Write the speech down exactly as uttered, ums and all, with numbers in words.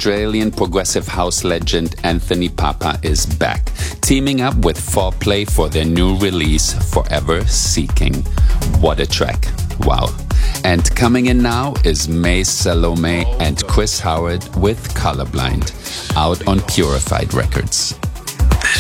Australian progressive house legend Anthony Papa is back, teaming up with four play for their new release, Forever Seeking. What a track. Wow. And coming in now is May Salome and Chris Howard with Colorblind, out on Purified Records.